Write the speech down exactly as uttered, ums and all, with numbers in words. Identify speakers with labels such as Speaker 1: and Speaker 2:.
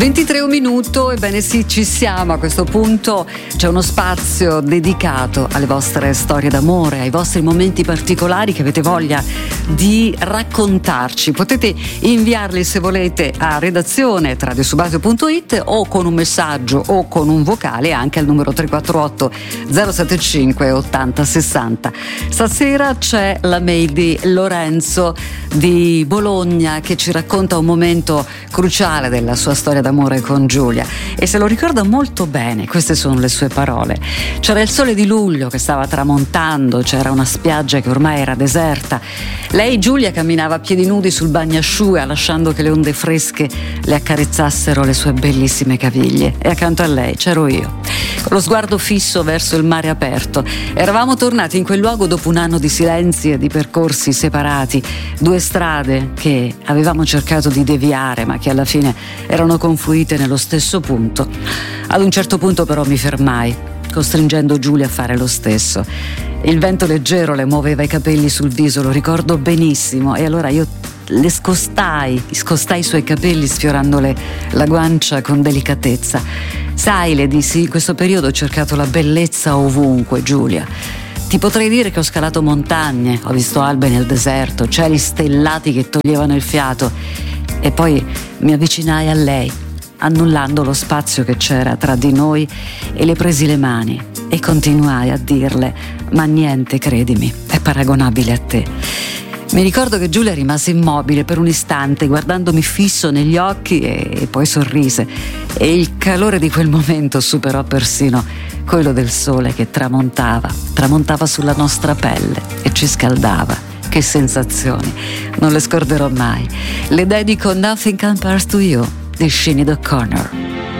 Speaker 1: ventitré un minuto, ebbene sì, ci siamo. A questo punto c'è uno spazio dedicato alle vostre storie d'amore, ai vostri momenti particolari che avete voglia di raccontarci. Potete inviarli, se volete, a redazione radiosubasio punto it o con un messaggio o con un vocale anche al numero tre quattro otto zero sette cinque ottanta sessanta. Stasera c'è la mail di Lorenzo di Bologna che ci racconta un momento cruciale della sua storia d'amore con Giulia e se lo ricorda molto bene. Queste sono le sue parole: c'era il sole di luglio che stava tramontando, c'era una spiaggia che ormai era deserta. Lei, Giulia, camminava a piedi nudi sul bagnasciuga lasciando che le onde fresche le accarezzassero le sue bellissime caviglie e accanto a lei c'ero io, con lo sguardo fisso verso il mare aperto. Eravamo tornati in quel luogo dopo un anno di silenzi e di percorsi separati, due strade che avevamo cercato di deviare ma che alla fine erano confluite nello stesso punto. Ad un certo punto però mi fermai, costringendo Giulia a fare lo stesso. Il vento leggero le muoveva i capelli sul viso, lo ricordo benissimo, e allora io le scostai, scostai i suoi capelli sfiorandole la guancia con delicatezza. Sai, le dissi, in questo periodo ho cercato la bellezza ovunque, Giulia. Ti potrei dire che ho scalato montagne, ho visto albe nel deserto, cieli stellati che toglievano il fiato, e poi mi avvicinai a lei, annullando lo spazio che c'era tra di noi, e le presi le mani e continuai a dirle: ma niente, credimi, è paragonabile a te. Mi ricordo che Giulia rimase immobile per un istante, guardandomi fisso negli occhi, e, e poi sorrise, e il calore di quel momento superò persino quello del sole che tramontava, tramontava sulla nostra pelle e ci scaldava. Che sensazioni, non le scorderò mai. Le dedico Nothing Compares to You di Sinead O'Connor.